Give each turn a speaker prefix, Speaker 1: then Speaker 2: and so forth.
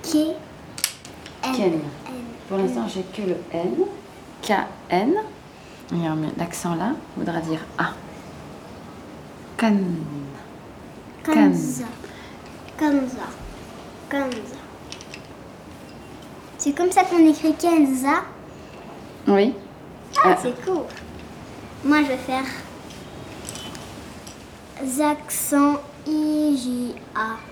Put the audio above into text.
Speaker 1: K.
Speaker 2: Ken. Pour l'instant, j'ai que le N. K-N. Et on met l'accent là, voudra dire A. Kan.
Speaker 1: Kanza. Kanza. Kanza. C'est comme ça qu'on écrit Kenza.
Speaker 2: Oui.
Speaker 1: Ah, c'est cool. Moi, je vais faire accent I-J-A.